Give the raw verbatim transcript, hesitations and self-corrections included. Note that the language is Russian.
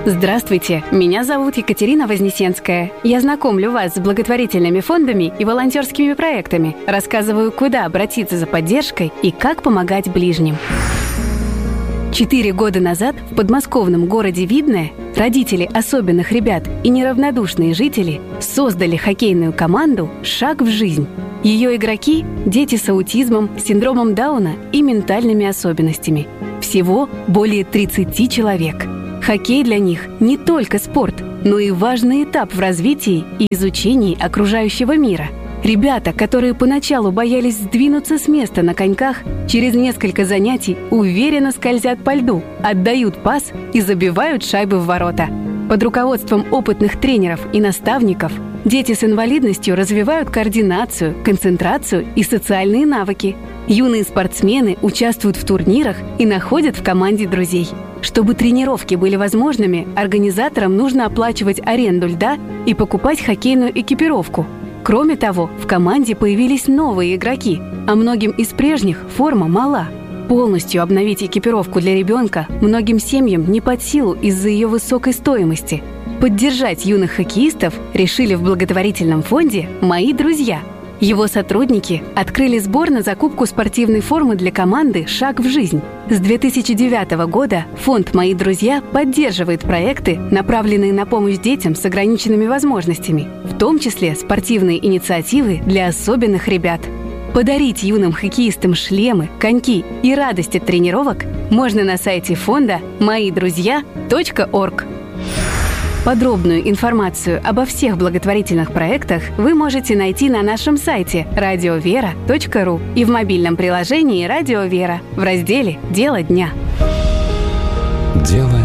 Здравствуйте, меня зовут Екатерина Вознесенская. Я знакомлю вас с благотворительными фондами и волонтерскими проектами, рассказываю, куда обратиться за поддержкой и как помогать ближним. Четыре года назад в подмосковном городе Видное родители особенных ребят и неравнодушные жители создали хоккейную команду «Шаг в жизнь». Ее игроки – дети с аутизмом, синдромом Дауна и ментальными особенностями. Всего более тридцати человек. Хоккей для них не только спорт, но и важный этап в развитии и изучении окружающего мира. Ребята, которые поначалу боялись сдвинуться с места на коньках, через несколько занятий уверенно скользят по льду, отдают пас и забивают шайбы в ворота. Под руководством опытных тренеров и наставников дети с инвалидностью развивают координацию, концентрацию и социальные навыки. Юные спортсмены участвуют в турнирах и находят в команде друзей. Чтобы тренировки были возможными, организаторам нужно оплачивать аренду льда и покупать хоккейную экипировку. Кроме того, в команде появились новые игроки, а многим из прежних форма мала. Полностью обновить экипировку для ребенка многим семьям не под силу из-за ее высокой стоимости. Поддержать юных хоккеистов решили в благотворительном фонде «Мои друзья». Его сотрудники открыли сбор на закупку спортивной формы для команды «Шаг в жизнь». С две тысячи девятого года фонд «Мои друзья» поддерживает проекты, направленные на помощь детям с ограниченными возможностями, в том числе спортивные инициативы для особенных ребят. Подарить юным хоккеистам шлемы, коньки и радость от тренировок можно на сайте фонда мои друзья точка орг. Подробную информацию обо всех благотворительных проектах вы можете найти на нашем сайте радио вера точка ру и в мобильном приложении «Радио Вера» в разделе «Дело дня». Дело